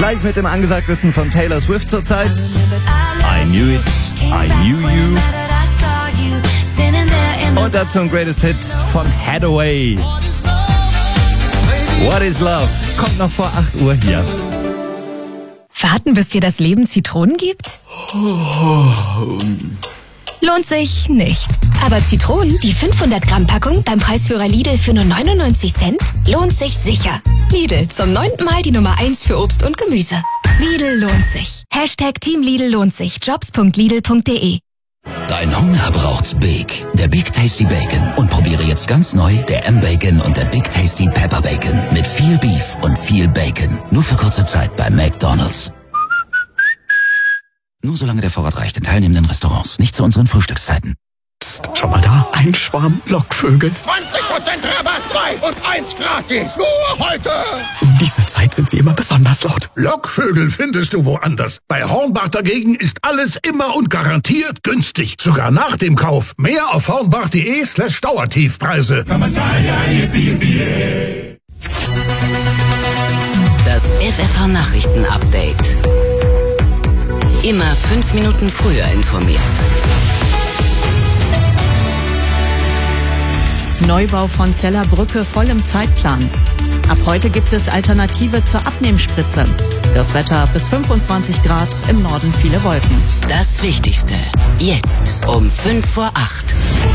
Gleich mit dem Angesagtesten von Taylor Swift zurzeit. I Knew It, I Knew You. Und dazu ein Greatest Hit von Hathaway. What is Love? Kommt noch vor 8 Uhr hier. Warten, bis dir das Leben Zitronen gibt? Lohnt sich nicht. Aber Zitronen, die 500 Gramm Packung beim Preisführer Lidl für nur 99 Cent, lohnt sich sicher. Lidl, zum 9. Mal die Nummer 1 für Obst und Gemüse. Lidl lohnt sich. #Team Lidl lohnt sich. Jobs.lidl.de. Dein Hunger braucht's Big. Der Big Tasty Bacon. Und probiere jetzt ganz neu der M-Bacon und der Big Tasty Pepper Bacon. Mit viel Beef und viel Bacon. Nur für kurze Zeit bei McDonald's. Nur solange der Vorrat reicht in teilnehmenden Restaurants. Nicht zu unseren Frühstückszeiten. Psst, schau mal da. Ein Schwarm Lockvögel. 20% Rabatt, 2 und 1 gratis. Nur heute. Um diese Zeit sind sie immer besonders laut. Lockvögel findest du woanders. Bei Hornbach dagegen ist alles immer und garantiert günstig. Sogar nach dem Kauf. Mehr auf hornbach.de/Dauertiefpreise. Das FFH Nachrichten Update. Immer 5 Minuten früher informiert. Neubau von Zeller Brücke voll im Zeitplan. Ab heute gibt es Alternative zur Abnehmspritze. Das Wetter bis 25 Grad, im Norden viele Wolken. Das Wichtigste. Jetzt um 5 vor 8.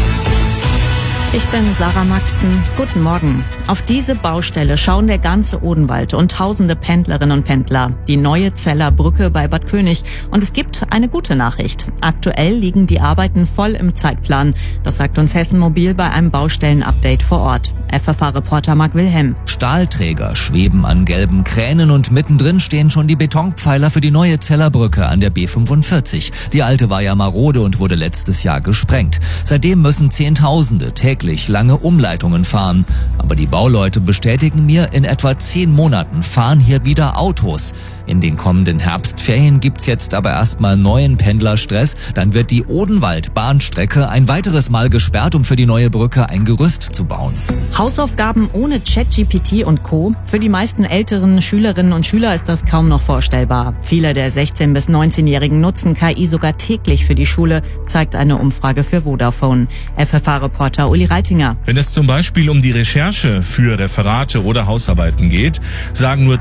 Ich bin Sarah Maxen. Guten Morgen. Auf diese Baustelle schauen der ganze Odenwald und tausende Pendlerinnen und Pendler. Die neue Zeller Brücke bei Bad König. Und es gibt eine gute Nachricht. Aktuell liegen die Arbeiten voll im Zeitplan. Das sagt uns Hessen Mobil bei einem Baustellenupdate vor Ort. FFH-Reporter Marc Wilhelm. Stahlträger schweben an gelben Kränen und mittendrin stehen schon die Betonpfeiler für die neue Zeller Brücke an der B45. Die alte war ja marode und wurde letztes Jahr gesprengt. Seitdem müssen Zehntausende täglich lange Umleitungen fahren. Aber die Bauleute bestätigen mir, in etwa 10 Monaten fahren hier wieder Autos. In den kommenden Herbstferien gibt's jetzt aber erstmal neuen Pendlerstress. Dann wird die Odenwald-Bahnstrecke ein weiteres Mal gesperrt, um für die neue Brücke ein Gerüst zu bauen. Hausaufgaben ohne ChatGPT und Co. Für die meisten älteren Schülerinnen und Schüler ist das kaum noch vorstellbar. Viele der 16- bis 19-Jährigen nutzen KI sogar täglich für die Schule, zeigt eine Umfrage für Vodafone. FFH-Reporter Uli Reitinger. Wenn es zum Beispiel um die Recherche für Referate oder Hausarbeiten geht, sagen nur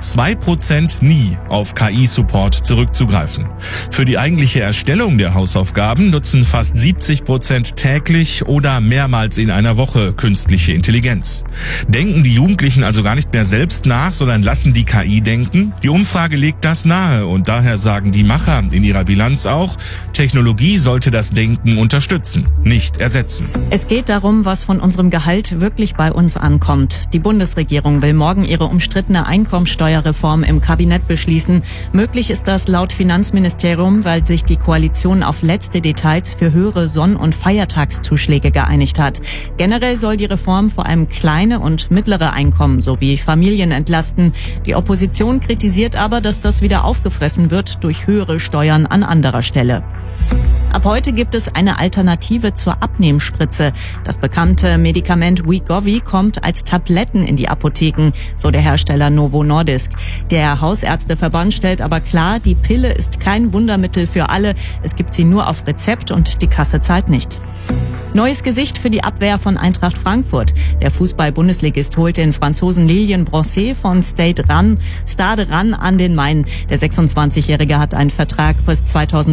2% nie auf KI-Support zurückzugreifen. Für die eigentliche Erstellung der Hausaufgaben nutzen fast 70% täglich oder mehrmals in einer Woche künstliche Intelligenz. Denken die Jugendlichen also gar nicht mehr selbst nach, sondern lassen die KI denken? Die Umfrage legt das nahe und daher sagen die Macher in ihrer Bilanz auch, Technologie sollte das Denken unterstützen, nicht ersetzen. Es geht darum, was von unserem Gehalt wirklich bei uns ankommt. Die Bundesregierung will morgen ihre umstrittene Einkommensteuerreform im Kabinett beschließen. Möglich ist das laut Finanzministerium, weil sich die Koalition auf letzte Details für höhere Sonn- und Feiertagszuschläge geeinigt hat. Generell soll die Reform vor allem kleine und mittlere Einkommen sowie Familien entlasten. Die Opposition kritisiert aber, dass das wieder aufgefressen wird durch höhere Steuern an anderer Stelle. Ab heute gibt es eine Alternative zur Abnehmspritze. Das bekannte Medikament Wegovy kommt als Tabletten in die Apotheken, so der Hersteller Novo Nordisk. Der Hausärzteverband stellt aber klar, die Pille ist kein Wundermittel für alle. Es gibt sie nur auf Rezept und die Kasse zahlt nicht. Neues Gesicht für die Abwehr von Eintracht Frankfurt. Der Fußball-Bundesligist holt den Franzosen Lilian Brossé von Stade Rennes an den Main. Der 26-Jährige hat einen Vertrag bis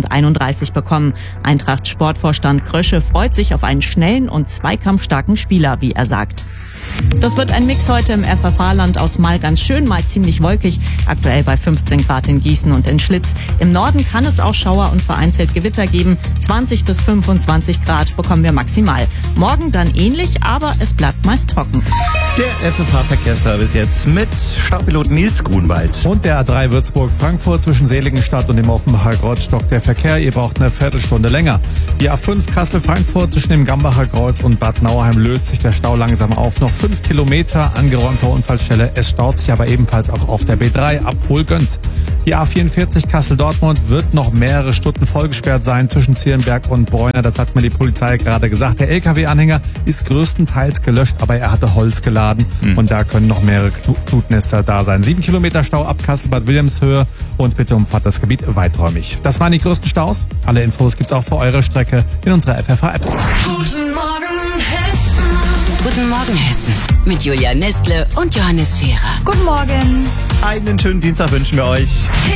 2031 bekommen. Eintracht Sportvorstand Krösche freut sich auf einen schnellen und zweikampfstarken Spieler, wie er sagt. Das wird ein Mix heute im FFH-Land aus mal ganz schön, mal ziemlich wolkig. Aktuell bei 15 Grad in Gießen und in Schlitz. Im Norden kann es auch Schauer und vereinzelt Gewitter geben. 20 bis 25 Grad bekommen wir maximal. Morgen dann ähnlich, aber es bleibt meist trocken. Der FFH-Verkehrsservice jetzt mit Staupiloten Nils Grunwald. Und der A3 Würzburg-Frankfurt zwischen Seligenstadt und dem Offenbacher Kreuz stockt der Verkehr. Ihr braucht eine Viertelstunde länger. Die A5 Kassel-Frankfurt zwischen dem Gambacher Kreuz und Bad Nauheim löst sich der Stau langsam auf. Noch 5 5 Kilometer angeräumter Unfallstelle. Es staut sich aber ebenfalls auch auf der B3 ab Hohl-Göns. Die A44 Kassel-Dortmund wird noch mehrere Stunden vollgesperrt sein zwischen Zierenberg und Bräuner. Das hat mir die Polizei gerade gesagt. Der LKW-Anhänger ist größtenteils gelöscht, aber er hatte Holz geladen. Und da können noch mehrere Glutnester da sein. 7 Kilometer Stau ab Kassel-Bad Wilhelmshöhe und bitte umfahrt das Gebiet weiträumig. Das waren die größten Staus. Alle Infos gibt's auch für eure Strecke in unserer FFH-App. Guten Morgen, Hessen. Guten Morgen, Hessen. Mit Julia Nestle und Johannes Scherer. Guten Morgen. Einen schönen Dienstag wünschen wir euch.